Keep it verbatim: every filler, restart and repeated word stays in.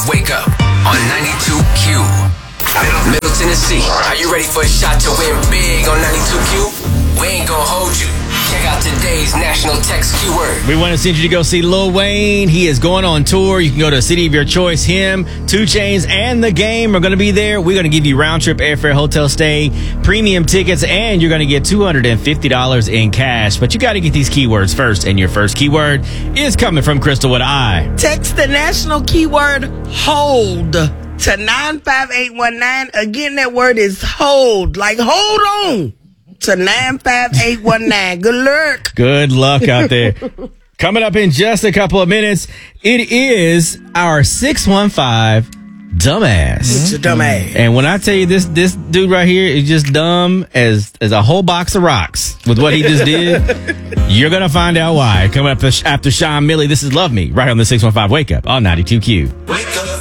Wake Up on ninety-two Q. Middle Tennessee, are you ready for a shot to win big on ninety-two Q? We ain't gonna hold you. Check out today's national text keyword. We want to send you to go see Lil Wayne. He is going on tour. You can go to a city of your choice. Him, two Chainz, and The Game are going to be there. We're going to give you round-trip airfare, hotel stay, premium tickets, and you're going to get two hundred fifty dollars in cash. But you got to get these keywords first, and your first keyword is coming from Crystal with I. Text the national keyword HOLD to nine five eight one nine. Again, that word is hold. Like, hold on. To nine five eight one nine. Good luck. Good luck out there. Coming up in just a couple of minutes, it is our six one five Dumbass. It's a dumbass. And when I tell you this this dude right here is just dumb as, as a whole box of rocks with what he just did, you're going to find out why. Coming up after Sean Milley, this is Love Me, right on the six one five Wake Up on ninety-two Q. Wake up.